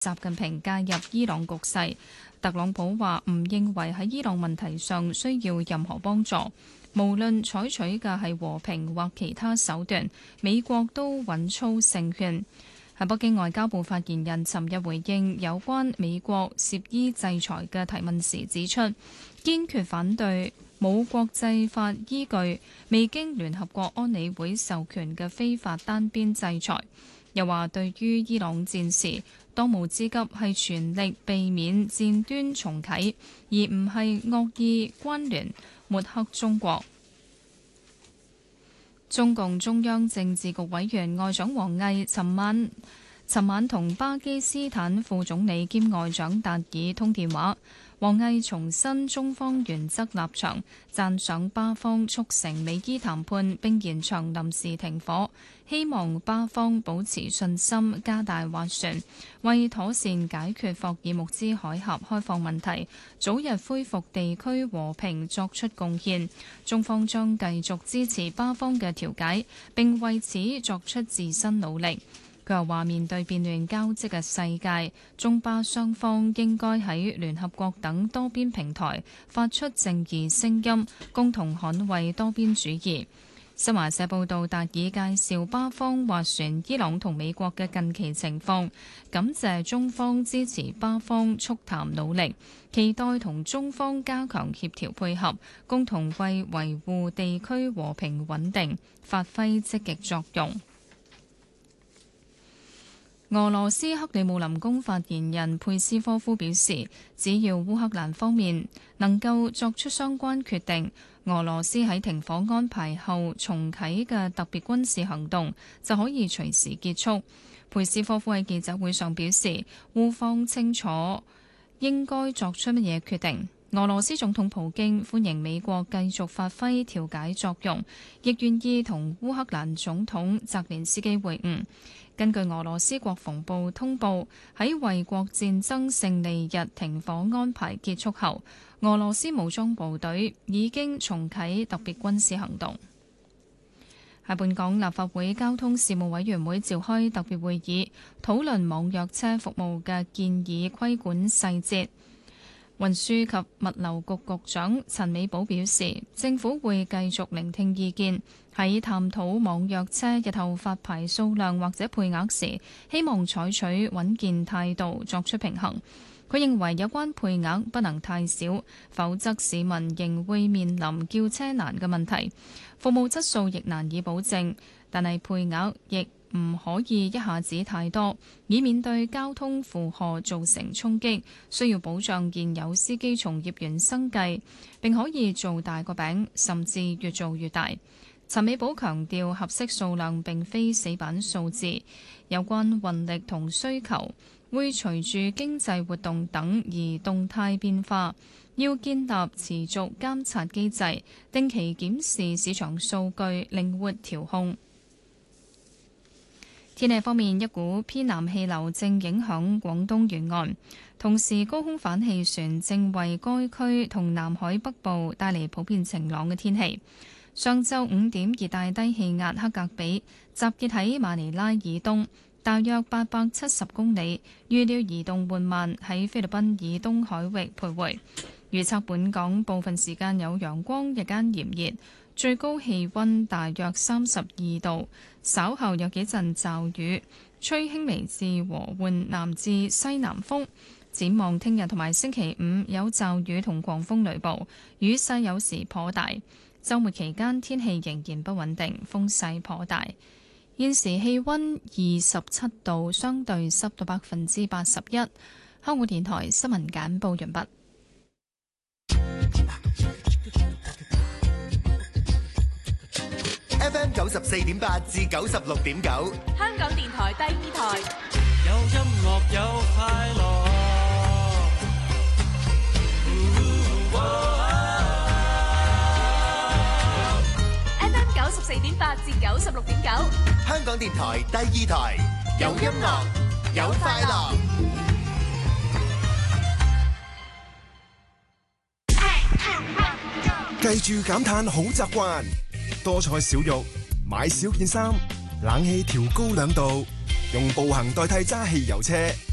習近平介入伊朗局勢。特朗普話唔認為喺伊朗問題上需要任何幫助，無論採取嘅係和平或其他手段，美國都穩操勝券。喺北京外交部發言人尋日回應有關美國涉伊制裁嘅提問時指出，堅決反對冇國際法依據、未經聯合國安理會授權嘅非法單邊制裁。又話對於伊朗戰事，當務之急係全力避免戰端重啟，而唔係惡意關聯抹黑中國。中共中央政治局委員外長王毅尋晚同巴基斯坦副總理兼外長達爾通電話。王毅重申中方原則立場，讚賞巴方促成美伊談判並延長臨時停火，希望巴方保持信心，加大斡旋，為妥善解決霍爾木茲海峽開放問題，早日恢復地區和平作出貢獻。中方將繼續支持巴方嘅調解，並為此作出自身努力。佢又話：面對變亂交織嘅世界，中巴雙方應該喺聯合國等多邊平台發出正義聲音，共同捍衛多邊主義。新華社報道，達爾介紹巴方斡旋伊朗同美國嘅近期情況，感謝中方支持巴方促談努力，期待同中方加強協調配合，共同為維護地區和平穩定發揮積極作用。俄羅斯克里姆林宮發言人佩斯科夫表示，只要烏克蘭方面能夠作出相關決定，俄羅斯喺停火安排後重啟嘅特別軍事行動就可以隨時結束。佩斯科夫喺記者會上表示，烏方清楚應該作出乜嘢決定。俄羅斯總統普京歡迎美國繼續發揮調解作用，亦願意同烏克蘭總統澤連斯基會晤。根據俄羅斯國防部通報，喺衛國戰爭勝利日停火安排結束後，俄羅斯武裝部隊已經重啟特別軍事行動。喺本港立法會交通事務委員會召開特別會議，討論網約車服務嘅建議規管細節。運輸及物流局局長陳美寶表示，政府會繼續聆聽意見，喺探討網約車日後發牌數量或者配額時，希望採取穩健態度作出平衡。佢認為有關配額不能太少，否則市民仍會面臨叫車難嘅問題，服務質素亦難以保證。但係配額亦唔可以一下子太多，以免對交通負荷造成衝擊。需要保障現有司機從業員生計，並可以做大個餅，甚至越做越大。陳美寶強調，合適數量並非死板數字，有關運力同需求會隨住經濟活動等而動態變化，要建立持續監察機制，定期檢視市場數據，靈活調控。天氣方面，一股偏南氣流正影響廣東沿岸，同時高空反氣旋正為該區同南海北部帶嚟普遍晴朗嘅天氣。上晝5點，熱帶低氣壓克格比集結喺馬尼拉以東大約870公里，預料移動緩慢，喺菲律賓以東海域徘徊。預測本港部分時間有陽光，日間炎熱，最高氣溫大約32度，稍後有幾陣驟雨，吹輕微至和緩南至西南風。展望聽日同埋星期五有驟雨同狂風雷暴，雨勢有時頗大。週末期間天氣仍然不穩定，風勢頗大。現時氣溫27度，相對濕度81%。香港電台新聞簡報完畢。 FM 94.8至96.9， 香港電台第二台。 有音樂有快樂。 FM 94.8至96.9， 香港電台第二台。有音樂有快樂。 記住減碳好習慣。多菜少肉，買少件衫，冷氣調高2度，用步行代替揸汽油車。